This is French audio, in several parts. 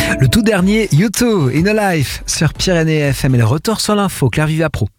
Le tout dernier, U2, In a Life, sur Pyrénées FM et le retour sur l'info, Claire Vivapro.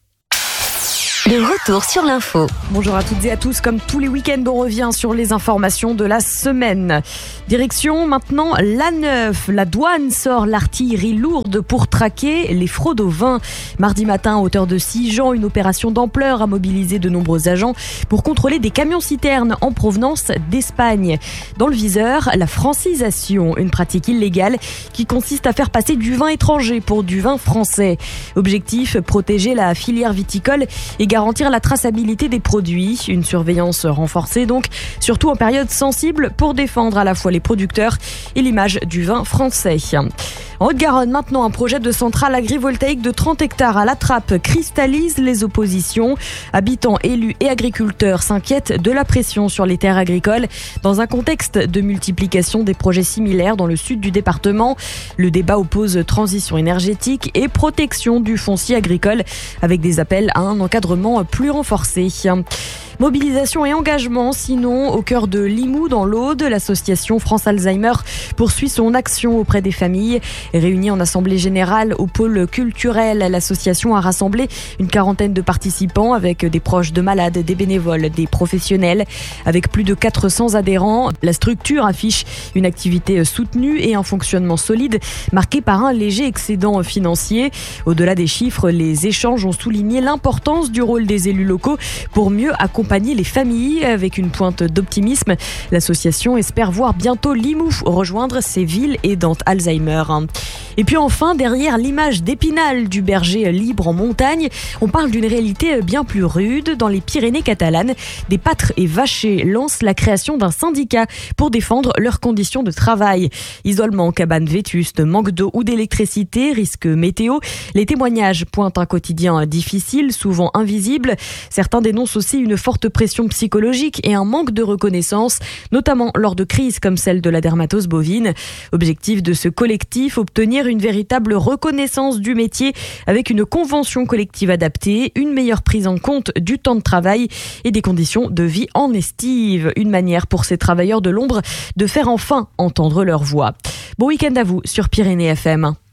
Le retour sur l'info. Bonjour à toutes et à tous. Comme tous les week-ends, on revient sur les informations de la semaine. Direction maintenant l'A9. La douane sort l'artillerie lourde pour traquer les fraudes au vin. Mardi matin, à hauteur de Sigean, une opération d'ampleur a mobilisé de nombreux agents pour contrôler des camions-citernes en provenance d'Espagne. Dans le viseur, la francisation, une pratique illégale qui consiste à faire passer du vin étranger pour du vin français. Objectif, protéger la filière viticole et garantir la traçabilité des produits. Une surveillance renforcée donc, surtout en période sensible pour défendre à la fois les producteurs et l'image du vin français. En Haute-Garonne, maintenant, un projet de centrale agrivoltaïque de 30 hectares à La Trappe cristallise les oppositions. Habitants, élus et agriculteurs s'inquiètent de la pression sur les terres agricoles dans un contexte de multiplication des projets similaires dans le sud du département. Le débat oppose transition énergétique et protection du foncier agricole avec des appels à un encadrement plus renforcé. Mobilisation et engagement, sinon, au cœur de Limoux, dans l'Aude, l'association France Alzheimer poursuit son action auprès des familles. Réunie en assemblée générale au pôle culturel, l'association a rassemblé une quarantaine de participants avec des proches de malades, des bénévoles, des professionnels. Avec plus de 400 adhérents, la structure affiche une activité soutenue et un fonctionnement solide, marqué par un léger excédent financier. Au-delà des chiffres, les échanges ont souligné l'importance du rôle des élus locaux pour mieux accompagner les familles. Avec une pointe d'optimisme, l'association espère voir bientôt Limoux rejoindre ces villes aidantes Alzheimer. Et puis enfin, derrière l'image d'Épinal du berger libre en montagne, on parle d'une réalité bien plus rude. Dans les Pyrénées catalanes, des pâtres et vachers lancent la création d'un syndicat pour défendre leurs conditions de travail. Isolement, cabanes vétustes, manque d'eau ou d'électricité, risque météo. Les témoignages pointent un quotidien difficile, souvent invisible. Certains dénoncent aussi une forte pression psychologique et un manque de reconnaissance, notamment lors de crises comme celle de la dermatose bovine. Objectif de ce collectif, obtenir une véritable reconnaissance du métier avec une convention collective adaptée, une meilleure prise en compte du temps de travail et des conditions de vie en estive. Une manière pour ces travailleurs de l'ombre de faire enfin entendre leur voix. Bon week-end à vous sur Pyrénées FM.